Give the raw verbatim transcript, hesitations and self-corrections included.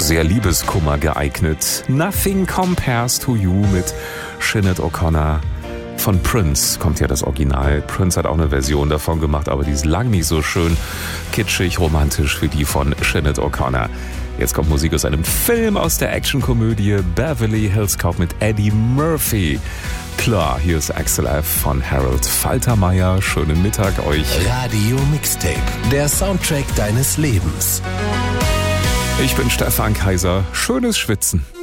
sehr Liebeskummer geeignet. Nothing Compares to You mit Sinead O'Connor. Von Prince kommt ja das Original. Prince hat auch eine Version davon gemacht, aber die ist lang nicht so schön kitschig, romantisch wie die von Sinead O'Connor. Jetzt kommt Musik aus einem Film aus der Actionkomödie Beverly Hills Cop mit Eddie Murphy. Klar, hier ist Axel F. von Harold Faltermeier. Schönen Mittag euch. Radio Mixtape, der Soundtrack deines Lebens. Ich bin Stefan Kaiser. Schönes Schwitzen.